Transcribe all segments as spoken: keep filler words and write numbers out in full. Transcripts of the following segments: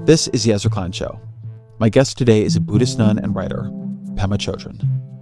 This is the Ezra Klein Show. My guest today is a Buddhist nun and writer, Pema Chodron.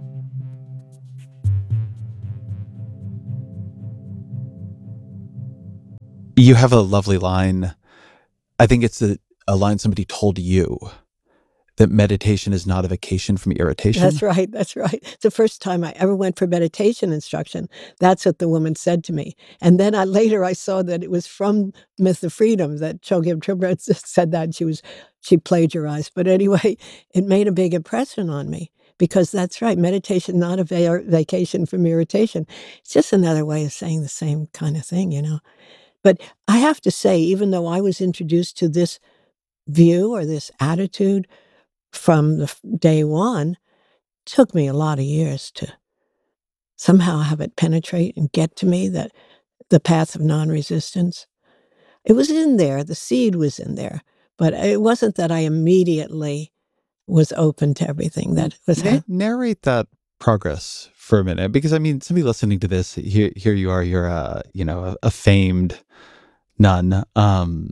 You have a lovely line. I think it's a, a line somebody told you, that meditation is not a vacation from irritation. That's right. That's right. It's the first time I ever went for meditation instruction. That's what the woman said to me. And then I later I saw that it was from Myth of Freedom that Chogyam Trungpa said that. She was she plagiarized. But anyway, it made a big impression on me because that's right. Meditation, not a va- vacation from irritation. It's just another way of saying the same kind of thing, you know. But I have to say, even though I was introduced to this view or this attitude from the f- day one, took me a lot of years to somehow have it penetrate and get to me, that the path of non-resistance. It was in there, the seed was in there, but it wasn't that I immediately was open to everything that was Na- happening. narrate that progress for a minute, because I mean, somebody listening to this, here, here you are, you're a, you know, a, a famed nun, um,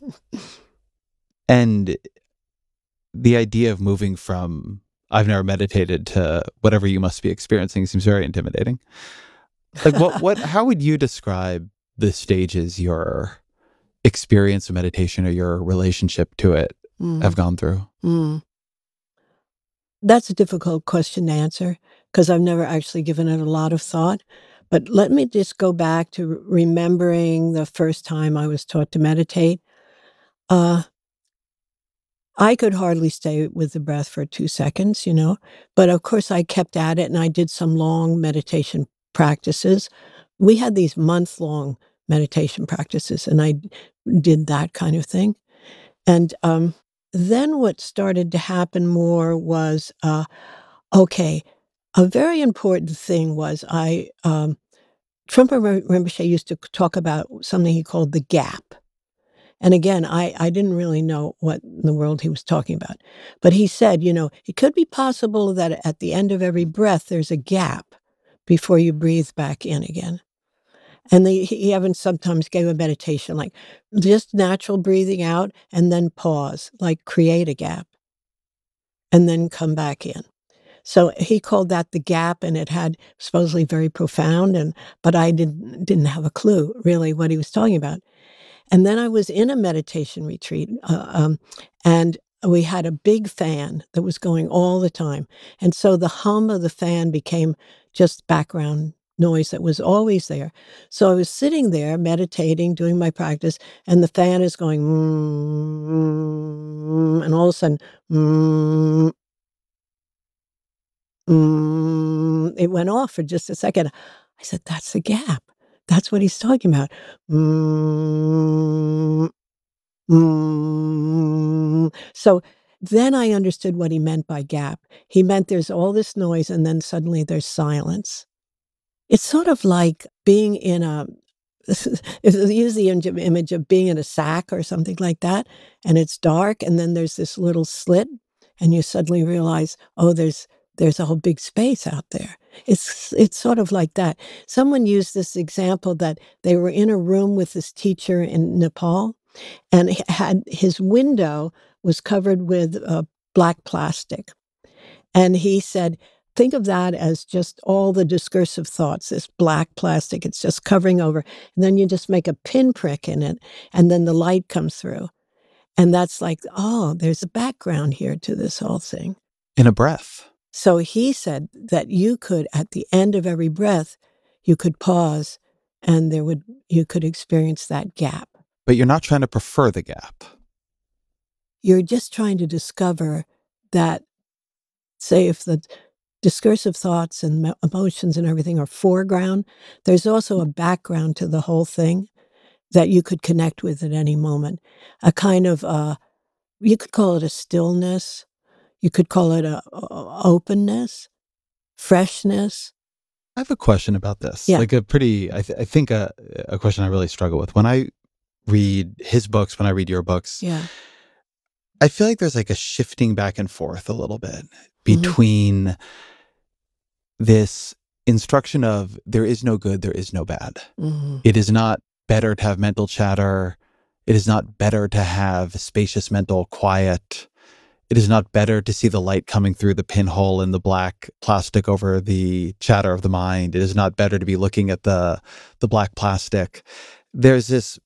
and the idea of moving from I've never meditated to whatever you must be experiencing seems very intimidating. Like, what, what, how would you describe the stages your experience of meditation or your relationship to it Mm, have gone through? mm. That's a difficult question to answer because I've never actually given it a lot of thought. But let me just go back to r- remembering the first time I was taught to meditate. Uh, I could hardly stay with the breath for two seconds, you know, but of course I kept at it and I did some long meditation practices. We had these month-long meditation practices and I d- did that kind of thing. And um, then what started to happen more was, uh, okay, a very important thing was I, um, Trungpa Rinpoche used to talk about something he called the gap. And again, I, I didn't really know what in the world he was talking about. But he said, you know, it could be possible that at the end of every breath, there's a gap before you breathe back in again. And the, he even sometimes gave a meditation like just natural breathing out and then pause, like create a gap and then come back in. So he called that the gap, and it had supposedly very profound, and but I didn't didn't have a clue really what he was talking about. And then I was in a meditation retreat, uh, um, and we had a big fan that was going all the time. And so the hum of the fan became just background noise that was always there. So I was sitting there meditating, doing my practice, and the fan is going, mm, and all of a sudden, mm, mm, it went off for just a second. I said, that's the gap. That's what he's talking about. Mm, Mm. So then I understood what he meant by gap. He meant there's all this noise and then suddenly there's silence. It's sort of like being in a if you use the image of image of being in a sack or something like that, and it's dark, and then there's this little slit, and you suddenly realize, oh, there's there's a whole big space out there. It's it's sort of like that. Someone used this example that they were in a room with this teacher in Nepal, and he had his window was covered with uh, black plastic. And he said, think of that as just all the discursive thoughts, this black plastic, it's just covering over. And then you just make a pinprick in it, and then the light comes through. And that's like, oh, there's a background here to this whole thing. In a breath. So he said that you could, at the end of every breath, you could pause and there would you could experience that gap. But you're not trying to prefer the gap. You're just trying to discover that, say, if the discursive thoughts and mo- emotions and everything are foreground, there's also a background to the whole thing that you could connect with at any moment. A kind of, uh, you could call it a stillness, you could call it a, a openness, freshness. I have a question about this. Yeah. Like a pretty, I, th- I think a, a question I really struggle with. When I read his books, when I read your books, Yeah. I feel like there's like a shifting back and forth a little bit Mm-hmm. between this instruction of there is no good, there is no bad. Mm-hmm. It is not better to have mental chatter It is not better to have spacious mental quiet. It is not better to see the light coming through the pinhole in the black plastic over the chatter of the mind. It is not better to be looking at the the black plastic. There's this